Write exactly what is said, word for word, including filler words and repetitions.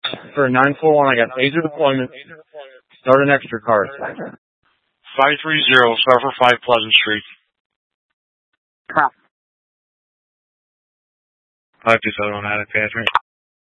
For nine four one, I got taser deployment. Start an extra card. five three zero, start for five Pleasant Street. Come. five two seven one, Attic, Catherine.